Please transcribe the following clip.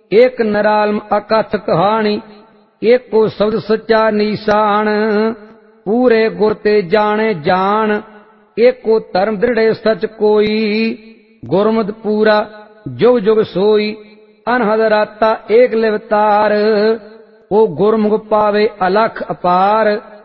एक नरालम अकथ कहानी, एको शब्द सच्चा निशान। पूरे गुर ते जाने जान, एको धर्म दृढ़ सच कोई। गुरमत पूरा जुग जुग सोई, अनहद राता एक लिवतार। ओ गुरमुख पावे अलख अपार।